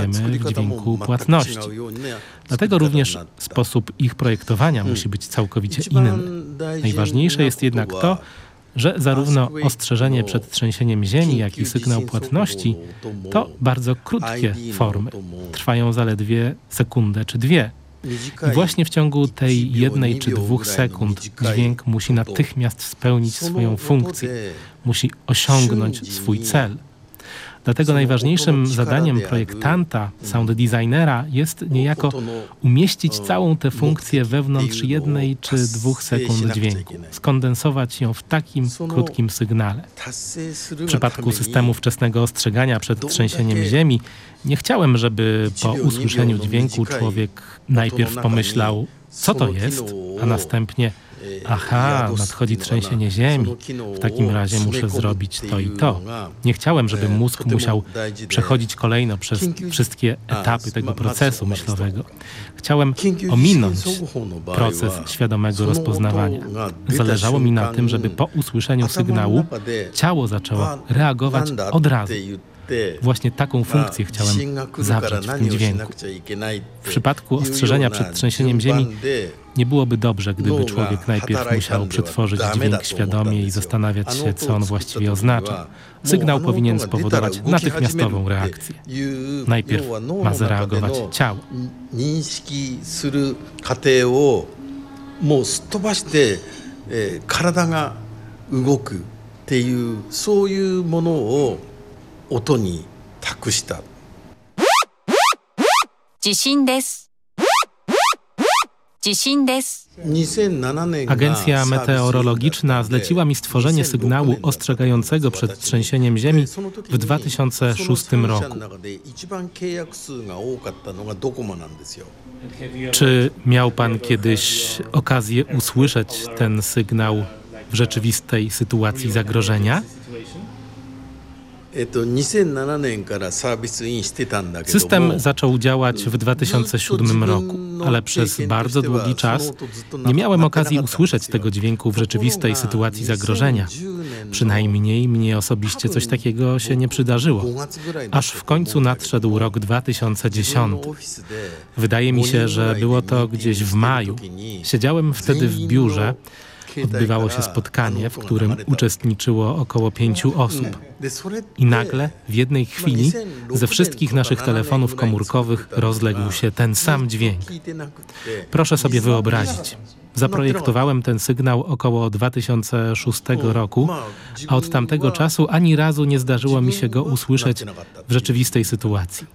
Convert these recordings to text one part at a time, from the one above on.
znajdziemy w dźwięku płatności. Dlatego również sposób ich projektowania musi być całkowicie inny. Najważniejsze jest jednak to, że zarówno ostrzeżenie przed trzęsieniem ziemi, jak i sygnał płatności to bardzo krótkie formy. Trwają zaledwie sekundę czy dwie. I właśnie w ciągu tej 1 czy 2 sekund dźwięk musi natychmiast spełnić swoją funkcję, musi osiągnąć swój cel. Dlatego najważniejszym zadaniem projektanta, sound designera jest niejako umieścić całą tę funkcję wewnątrz 1 czy 2 sekund dźwięku, skondensować ją w takim krótkim sygnale. W przypadku systemu wczesnego ostrzegania przed trzęsieniem ziemi nie chciałem, żeby po usłyszeniu dźwięku człowiek najpierw pomyślał, co to jest, a następnie aha, nadchodzi trzęsienie ziemi, w takim razie muszę zrobić to i to. Nie chciałem, żeby mózg musiał przechodzić kolejno przez wszystkie etapy tego procesu myślowego. Chciałem ominąć proces świadomego rozpoznawania. Zależało mi na tym, żeby po usłyszeniu sygnału ciało zaczęło reagować od razu. Właśnie taką funkcję chciałem zawrzeć w tym dźwięku. W przypadku ostrzeżenia przed trzęsieniem ziemi nie byłoby dobrze, gdyby człowiek najpierw musiał przetworzyć dźwięk świadomie i zastanawiać się, co on właściwie oznacza. Sygnał powinien spowodować natychmiastową reakcję. Najpierw ma zareagować ciało. Agencja meteorologiczna zleciła mi stworzenie sygnału ostrzegającego przed trzęsieniem ziemi w 2006 roku. Czy miał pan kiedyś okazję usłyszeć ten sygnał w rzeczywistej sytuacji zagrożenia? System zaczął działać w 2007 roku, ale przez bardzo długi czas nie miałem okazji usłyszeć tego dźwięku w rzeczywistej sytuacji zagrożenia. Przynajmniej mnie osobiście coś takiego się nie przydarzyło. Aż w końcu nadszedł rok 2010. Wydaje mi się, że było to gdzieś w maju. Siedziałem wtedy w biurze. Odbywało się spotkanie, w którym uczestniczyło około 5 osób. I nagle, w jednej chwili, ze wszystkich naszych telefonów komórkowych rozległ się ten sam dźwięk. Proszę sobie wyobrazić. Zaprojektowałem ten sygnał około 2006 roku, a od tamtego czasu ani razu nie zdarzyło mi się go usłyszeć w rzeczywistej sytuacji.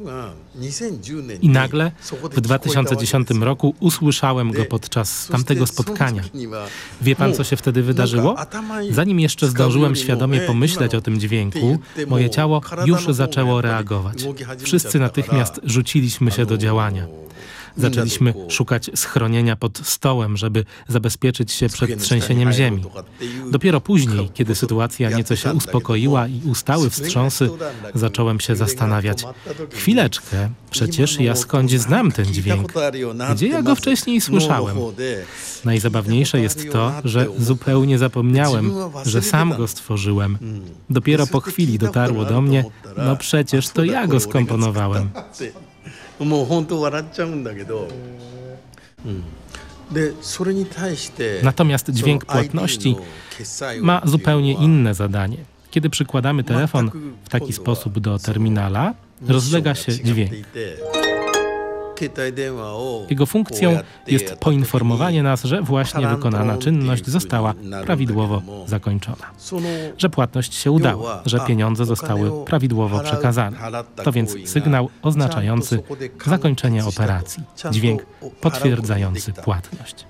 I nagle w 2010 roku usłyszałem go podczas tamtego spotkania. Wie pan, co się wtedy wydarzyło? Zanim jeszcze zdążyłem świadomie pomyśleć o tym dźwięku, moje ciało już zaczęło reagować. Wszyscy natychmiast rzuciliśmy się do działania. Zaczęliśmy szukać schronienia pod stołem, żeby zabezpieczyć się przed trzęsieniem ziemi. Dopiero później, kiedy sytuacja nieco się uspokoiła i ustały wstrząsy, zacząłem się zastanawiać. Chwileczkę, przecież ja skądś znam ten dźwięk. Gdzie ja go wcześniej słyszałem? Najzabawniejsze jest to, że zupełnie zapomniałem, że sam go stworzyłem. Dopiero po chwili dotarło do mnie, no przecież to ja go skomponowałem. Natomiast dźwięk płatności ma zupełnie inne zadanie. Kiedy przykładamy telefon w taki sposób do terminala, rozlega się dźwięk. Jego funkcją jest poinformowanie nas, że właśnie wykonana czynność została prawidłowo zakończona. Że płatność się udała, że pieniądze zostały prawidłowo przekazane. To więc sygnał oznaczający zakończenie operacji. Dźwięk potwierdzający płatność.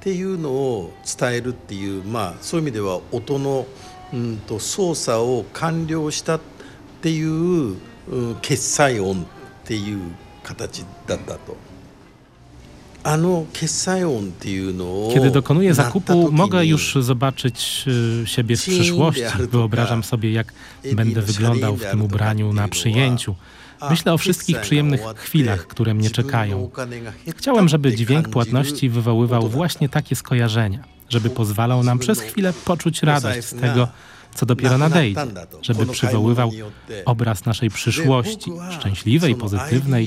Kiedy dokonuję zakupu, mogę już zobaczyć siebie w przyszłości. Wyobrażam sobie, jak będę wyglądał w tym ubraniu na przyjęciu. Myślę o wszystkich przyjemnych chwilach, które mnie czekają. Chciałem, żeby dźwięk płatności wywoływał właśnie takie skojarzenia, żeby pozwalał nam przez chwilę poczuć radość z tego, co dopiero nadejdzie, żeby przywoływał obraz naszej przyszłości, szczęśliwej, pozytywnej,